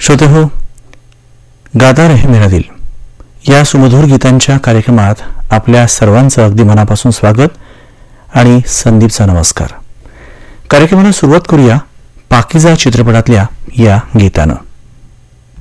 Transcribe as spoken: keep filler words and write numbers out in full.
श्रोते हो, गाता रहे मेरा दिल या सुमधुर गीतांच्या कार्यक्रमात आपल्या सर्वांचं अगदी मनापासून स्वागत आणि संदीपचा नमस्कार. कार्यक्रमाला सुरुवात करूया पाकीजा चित्रपटातल्या या गीतानं.